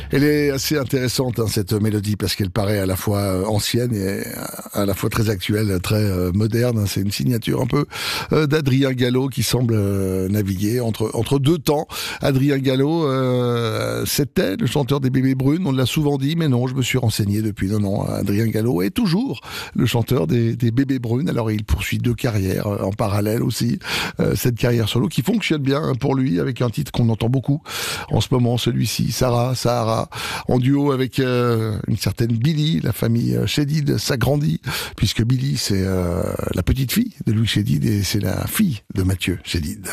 Elle est assez intéressante, cette mélodie, parce qu'elle paraît à la fois ancienne et à la fois très actuelle, très moderne. C'est une signature un peu d'Adrien Gallo qui semble naviguer entre deux temps. Adrien Gallo, c'était le chanteur des Bébés Brunes, on l'a souvent dit, mais non, je me suis renseigné depuis. Non, Adrien Gallo est toujours le chanteur des Bébés Brunes. Alors il poursuit deux carrières en parallèle aussi. Cette carrière solo qui fonctionne bien pour lui, avec un titre qu'on entend beaucoup en ce moment, celui-ci, Sahara, en duo avec une certaine Billy. La famille Chédid s'agrandit, puisque Billy, c'est la petite fille de Louis Chédid et c'est la fille de Mathieu Chédid.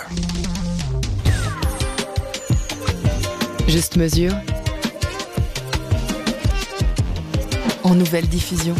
Juste mesure, en nouvelle diffusion.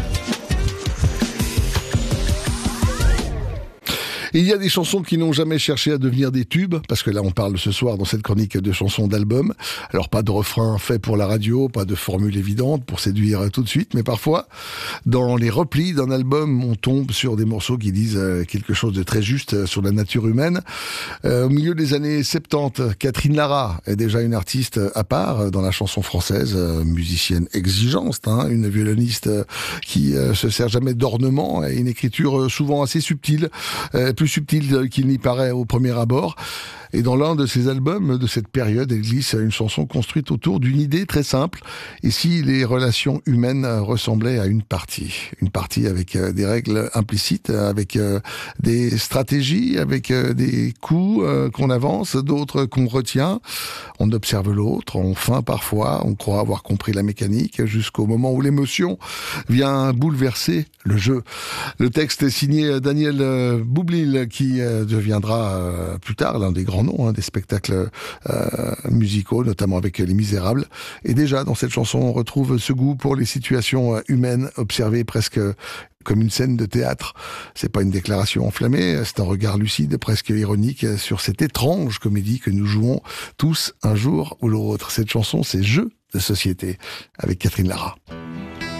Il y a des chansons qui n'ont jamais cherché à devenir des tubes, parce que là on parle ce soir dans cette chronique de chansons d'albums. Alors pas de refrain fait pour la radio, pas de formule évidente pour séduire tout de suite, mais parfois dans les replis d'un album on tombe sur des morceaux qui disent quelque chose de très juste sur la nature humaine. Au milieu des années 70, Catherine Lara est déjà une artiste à part dans la chanson française, musicienne exigeante, une violoniste qui se sert jamais d'ornement et une écriture souvent assez subtile, plus subtil qu'il n'y paraît au premier abord. Et dans l'un de ses albums de cette période, elle glisse une chanson construite autour d'une idée très simple. Et si les relations humaines ressemblaient à une partie avec des règles implicites, avec des stratégies, avec des coups qu'on avance, d'autres qu'on retient. On observe l'autre, on feint parfois, on croit avoir compris la mécanique, jusqu'au moment où l'émotion vient bouleverser le jeu. Le texte est signé Daniel Boublil, qui deviendra plus tard l'un des grands noms des spectacles musicaux, notamment avec Les Misérables. Et déjà, dans cette chanson, on retrouve ce goût pour les situations humaines, observées presque comme une scène de théâtre. C'est pas une déclaration enflammée, c'est un regard lucide, presque ironique, sur cette étrange comédie que nous jouons tous un jour ou l'autre. Cette chanson, c'est Jeu de société, avec Catherine Lara.